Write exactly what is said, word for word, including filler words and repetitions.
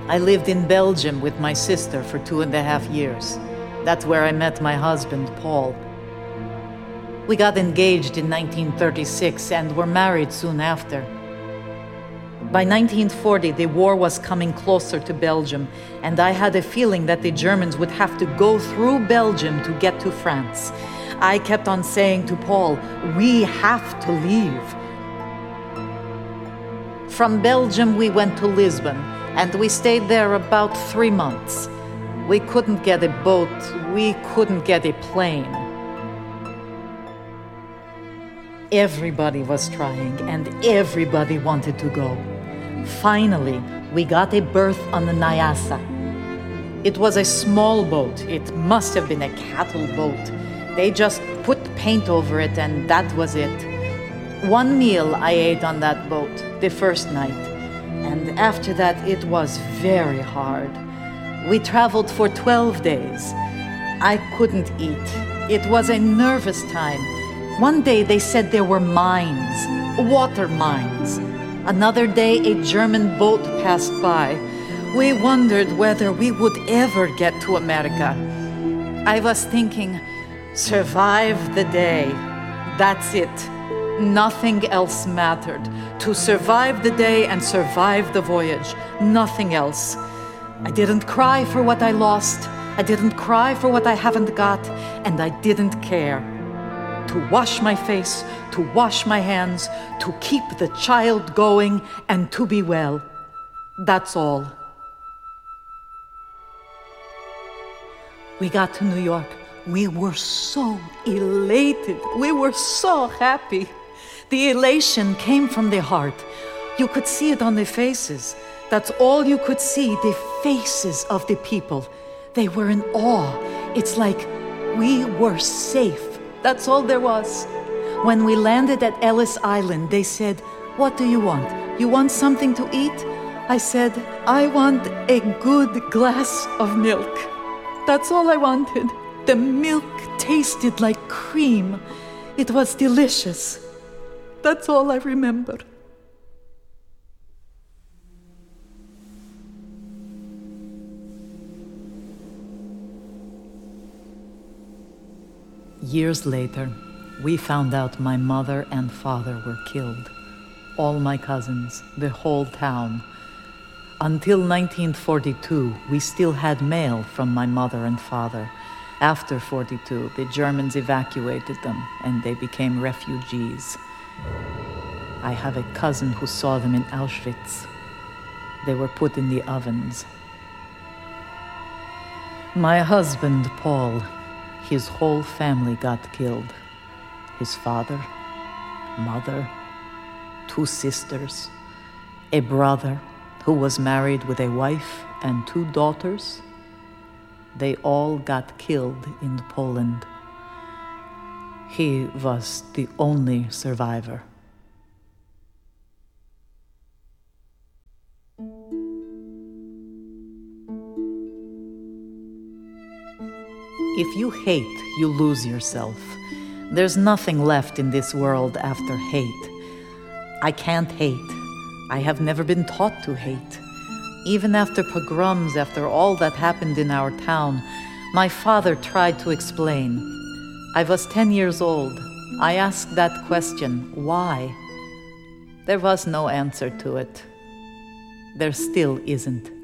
I lived in Belgium with my sister for two and a half years. That's where I met my husband, Paul. We got engaged in nineteen thirty-six and were married soon after. By nineteen forty, the war was coming closer to Belgium, and I had a feeling that the Germans would have to go through Belgium to get to France. I kept on saying to Paul, we have to leave. From Belgium, we went to Lisbon, and we stayed there about three months. We couldn't get a boat, we couldn't get a plane. Everybody was trying, and everybody wanted to go. Finally, we got a berth on the Nyassa. It was a small boat. It must have been a cattle boat. They just put paint over it, and that was it. One meal I ate on that boat, the first night, and after that it was very hard. We traveled for twelve days. I couldn't eat. It was a nervous time. One day they said there were mines, water mines. Another day a German boat passed by. We wondered whether we would ever get to America. I was thinking, survive the day. That's it. Nothing else mattered. To survive the day and survive the voyage. Nothing else. I didn't cry for what I lost. I didn't cry for what I haven't got. And I didn't care. To wash my face, to wash my hands, to keep the child going, and to be well. That's all. We got to New York. We were so elated. We were so happy. The elation came from the heart. You could see it on their faces. That's all you could see, the faces of the people. They were in awe. It's like we were safe. That's all there was. When we landed at Ellis Island, they said, what do you want? You want something to eat? I said, I want a good glass of milk. That's all I wanted. The milk tasted like cream. It was delicious. That's all I remember. Years later, we found out my mother and father were killed. All my cousins, the whole town. Until nineteen forty-two, we still had mail from my mother and father. After forty-two, the Germans evacuated them and they became refugees. I have a cousin who saw them in Auschwitz. They were put in the ovens. My husband, Paul, his whole family got killed. His father, mother, two sisters, a brother who was married with a wife and two daughters. They all got killed in Poland. He was the only survivor. If you hate, you lose yourself. There's nothing left in this world after hate. I can't hate. I have never been taught to hate. Even after pogroms, after all that happened in our town, my father tried to explain. I was ten years old. I asked that question, why? There was no answer to it. There still isn't.